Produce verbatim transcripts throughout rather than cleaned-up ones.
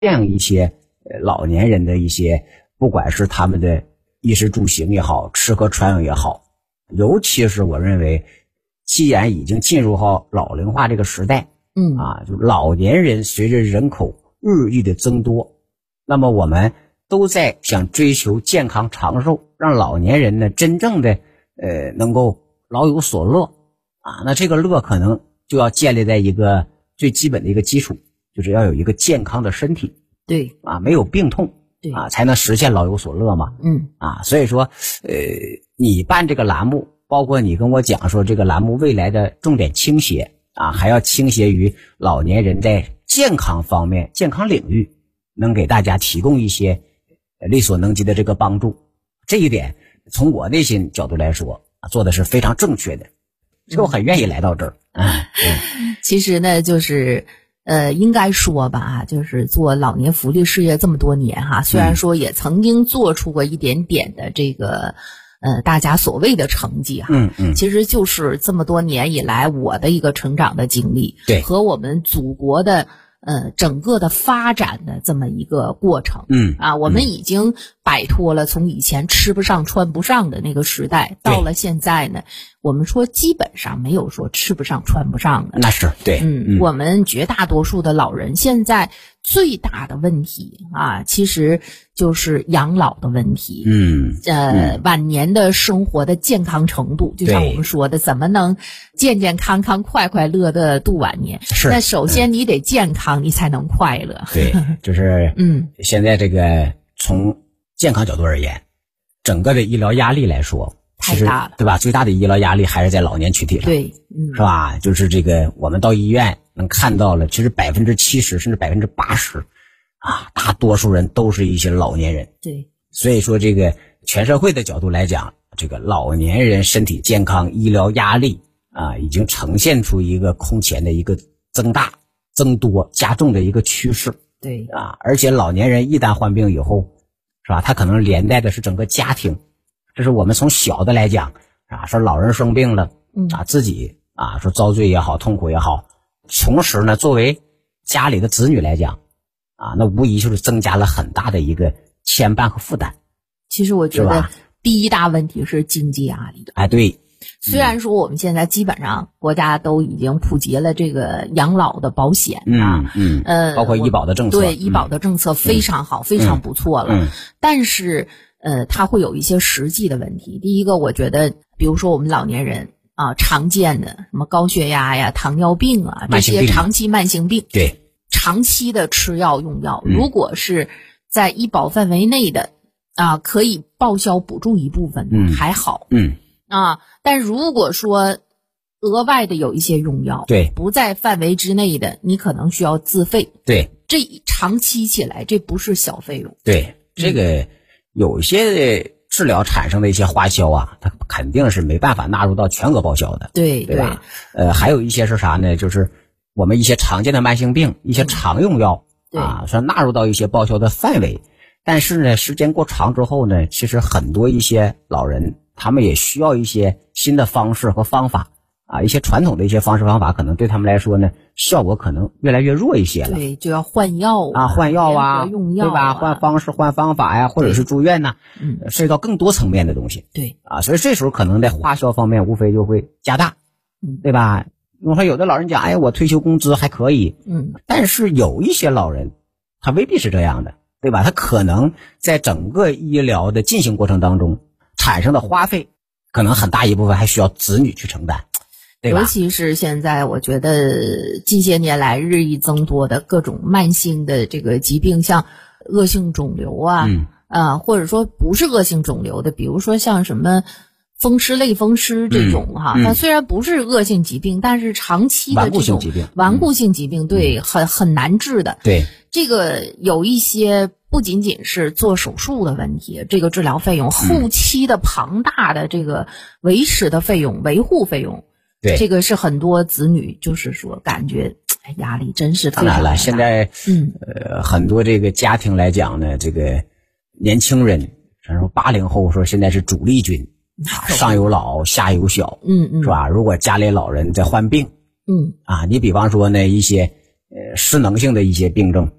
这样一些呃老年人的一些，不管是他们的衣食住行也好，吃喝穿用也好，尤其是我认为，既然已经进入到老龄化这个时代， 嗯啊，就老年人随着人口日益的增多，那么我们都在想追求健康长寿，让老年人呢真正的呃能够老有所乐啊。那这个乐可能就要建立在一个最基本的一个基础，就是要有一个健康的身体， 对啊，没有病痛， 对啊，才能实现老有所乐嘛。 嗯啊，所以说呃你办这个栏目，包括你跟我讲说这个栏目未来的重点倾斜啊，还要倾斜于老年人在健康方面、健康领域能给大家提供一些力所能及的这个帮助。这一点从我内心角度来说做的是非常正确的，所以我很愿意来到这儿。嗯嗯、 其实呢就是呃，应该说吧，就是做老年福利事业这么多年哈，虽然说也曾经做出过一点点的这个呃大家所谓的成绩哈， 嗯嗯， 其实就是这么多年以来我的一个成长的经历， 对， 和我们祖国的呃整个的发展的这么一个过程， 嗯啊，我们已经摆脱了从以前吃不上穿不上的那个时代，到了现在呢，我们说基本上没有说吃不上穿不上的， 那是对， 嗯， 嗯我们绝大多数的老人现在最大的问题啊，其实就是养老的问题， 嗯呃，晚年的生活的健康程度，就像我们说的，怎么能健健康康、快快乐的度晚年？ 是， 那首先你得健康，嗯、你才能快乐。 对，就是嗯， 现在这个从健康角度而言，整个的医疗压力来说， 太大了， 对吧？最大的医疗压力还是在老年群体上， 对，嗯， 是吧？就是这个我们到医院能看到了，其实百分之七十甚至百分之八十啊，大多数人都是一些老年人。 对， 所以说这个全社会的角度来讲，这个老年人身体健康、医疗压力啊，已经呈现出一个空前的一个增大、增多、加重的一个趋势。 对啊，而且老年人一旦患病以后，是吧？他可能连带的是整个家庭。这是我们从小的来讲啊，说老人生病了，啊，自己啊说遭罪也好，痛苦也好，同时呢，作为家里的子女来讲，啊，那无疑就是增加了很大的一个牵绊和负担。 其实我觉得第一大问题是经济压力。 哎，对。 虽然说我们现在基本上国家都已经普及了这个养老的保险啊， 嗯嗯，呃，包括医保的政策， 对，医保的政策非常好，嗯、非常不错了。 嗯， 但是呃，它会有一些实际的问题。第一个，我觉得，比如说我们老年人啊，常见的什么高血压呀、糖尿病啊，这些长期慢性病， 对， 长期的吃药用药，嗯、如果是在医保范围内的啊，可以报销补助一部分， 嗯， 还好， 嗯。 啊，但如果说额外的有一些用药， 对， 不在范围之内的，你可能需要自费。 对， 这长期起来，这不是小费用。 对，这个有一些治疗产生的一些花销啊，它肯定是没办法纳入到全额报销的。 对， 对吧？对呃，还有一些是啥呢？就是我们一些常见的慢性病、一些常用药、 嗯、 啊，说纳入到一些报销的范围。但是呢，时间过长之后呢，其实很多一些老人。他们也需要一些新的方式和方法啊，一些传统的一些方式方法可能对他们来说呢，效果可能越来越弱一些了。 对，就要换药啊，换药啊， 用药、啊、 对吧？换方式、换方法呀，或者是住院呐、啊， 嗯， 涉及到更多层面的东西。 对啊，所以这时候可能在花销方面无非就会加大， 嗯， 对吧？我说有的老人讲，哎，我退休工资还可以， 嗯， 但是有一些老人他未必是这样的，对吧？他可能在整个医疗的进行过程当中产生的花费。可能很大一部分还需要子女去承担，对吧？ 尤其是现在，我觉得近些年来日益增多的各种慢性的这个疾病，像恶性肿瘤啊， 嗯啊，或者说不是恶性肿瘤的，比如说像什么风湿类风湿这种哈， 嗯嗯、 它虽然不是恶性疾病，但是长期的这种顽固性疾病， 顽固性疾病，对， 嗯、 很很难治的。 对， 这个有一些。不仅仅是做手术的问题，这个治疗费用，后期的庞大的这个维持的费用、维护费用， 对， 这个是很多子女就是说感觉压力真是非常大。 当然了，现在嗯呃很多这个家庭来讲呢，这个年轻人，咱说八零后说现在是主力军，上有老下有小， 嗯嗯， 是吧？如果家里老人在患病， 嗯啊，你比方说呢一些呃失能性的一些病症。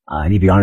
啊，你比方说